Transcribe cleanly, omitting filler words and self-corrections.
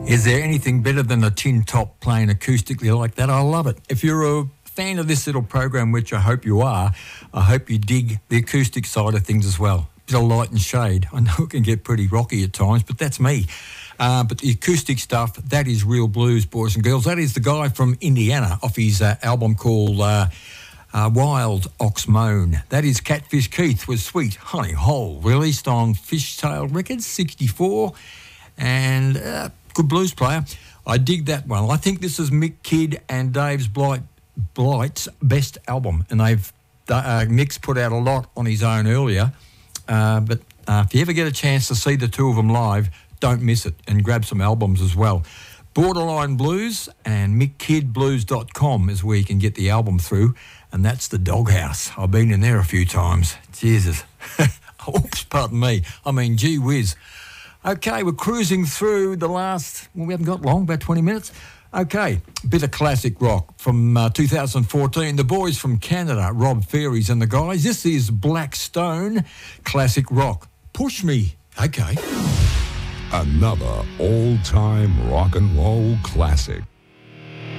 Is there anything better than a tin top playing acoustically like that? I love it. If you're a fan of this little program, which I hope you are, I hope you dig the acoustic side of things as well. Bit of light and shade. I know it can get pretty rocky at times, but that's me. But the acoustic stuff, that is real blues, boys and girls. That is the guy from Indiana off his album called Wild Ox Moan. That is Catfish Keith with Sweet Honey Hole, released on Fishtail Records, 64, and good blues player. I dig that one. I think this is Mick Kidd and Dave's Blight's best album, and Mick's put out a lot on his own earlier, but if you ever get a chance to see the two of them live, don't miss it, and grab some albums as well. Borderline Blues and MickKiddBlues.com is where you can get the album through, and that's the Doghouse. I've been in there a few times. Jesus. Oops, pardon me. I mean, gee whiz. Okay, we're cruising through the last, well, we haven't got long, about 20 minutes. Okay, bit of classic rock from 2014. The boys from Canada, Rob Fairies and the guys. This is Black Stone, classic rock. Push Me. Okay. Another all-time rock and roll classic.